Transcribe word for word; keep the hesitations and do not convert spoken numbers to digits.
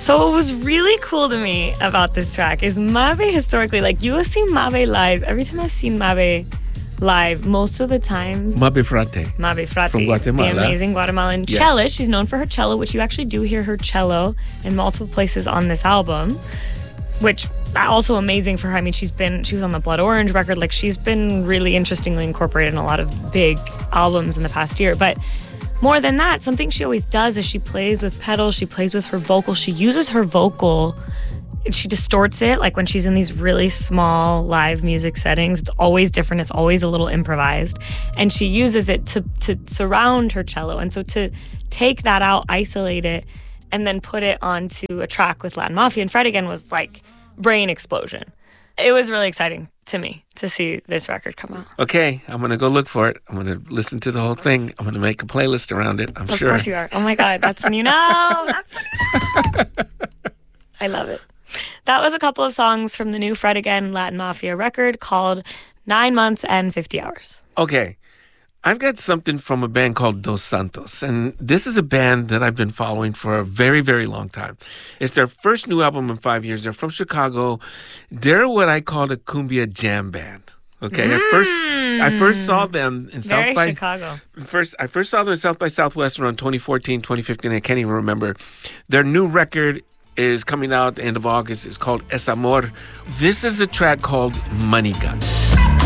So what was really cool to me about this track is Mabe historically, like you have seen Mabe live. Every time I've seen Mabe live, most of the time... Mabe Frate. Mabe Frate. From Guatemala. The amazing Guatemalan Yes. cellist. She's known for her cello, which you actually do hear her cello in multiple places on this album, which also amazing for her. I mean, she's been, she was on the Blood Orange record. Like she's been really interestingly incorporated in a lot of big albums in the past year. But more than that, something she always does is she plays with pedals, she plays with her vocal. She uses her vocal, she distorts it. Like when she's in these really small live music settings, it's always different. It's always a little improvised. And she uses it to, to surround her cello. And so to take that out, isolate it, and then put it onto a track with Latin Mafia and Fred Again was like brain explosion. It was really exciting to me to see this record come out. Okay, I'm going to go look for it. I'm going to listen to the whole thing. I'm going to make a playlist around it, I'm of sure. Of course you are. Oh my God, that's when you know. That's when you know. I love it. That was a couple of songs from the new Fred Again Latin Mafia record called Nine Months and fifty hours. Okay, I've got something from a band called Dos Santos, and this is a band that I've been following for a very, very long time. It's their first new album in five years. They're from Chicago. They're what I call a cumbia jam band. Okay, mm. I first I first saw them in very South by Chicago. First, I first saw them in South by Southwest around twenty fourteen, twenty fifteen. I can't even remember. Their new record is coming out at the end of August. It's called Es Amor. This is a track called Money Gun.